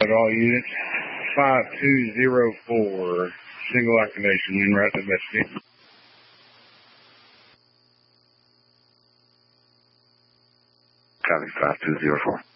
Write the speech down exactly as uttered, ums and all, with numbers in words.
At all units, five two zero four, single activation, en route to investigate. Copy, five two zero four.